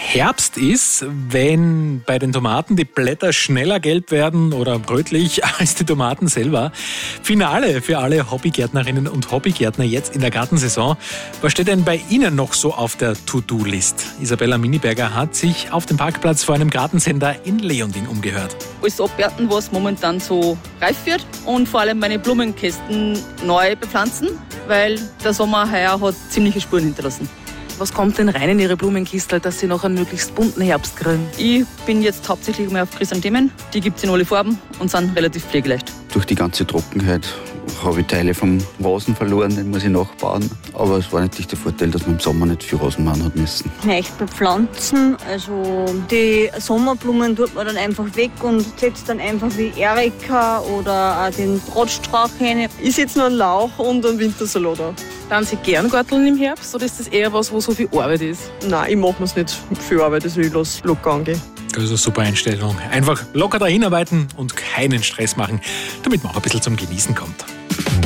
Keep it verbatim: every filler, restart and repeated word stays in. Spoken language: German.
Herbst ist, wenn bei den Tomaten die Blätter schneller gelb werden oder rötlich als die Tomaten selber. Finale für alle Hobbygärtnerinnen und Hobbygärtner jetzt in der Gartensaison. Was steht denn bei Ihnen noch so auf der To-Do-List? Isabella Miniberger hat sich auf dem Parkplatz vor einem Gartencenter in Leonding umgehört. Alles abwerten, was momentan so reif wird, und vor allem meine Blumenkästen neu bepflanzen, weil der Sommer heuer hat ziemliche Spuren hinterlassen. Was kommt denn rein in Ihre Blumenkistel, dass Sie noch einen möglichst bunten Herbst kriegen? Ich bin jetzt hauptsächlich mehr auf Chrysanthemen. Die gibt es in alle Farben und sind relativ pflegeleicht. Durch die ganze Trockenheit habe ich Teile vom Rasen verloren, den muss ich nachbauen. Aber es war natürlich der Vorteil, dass man im Sommer nicht viel Rasen machen hat müssen. Echt bepflanzen, also die Sommerblumen tut man dann einfach weg und setzt dann einfach wie Erika oder auch den Rotstrauch hin. Ich setze nur einen Lauch und einen Wintersalat an. Dann Sie gern Garteln im Herbst oder ist das eher was, wo so viel Arbeit ist? Nein, ich mache mir es nicht viel Arbeit, also ich lasse locker angehen. Also super Einstellung. Einfach locker dahin arbeiten und keinen Stress machen, damit man auch ein bisschen zum Genießen kommt.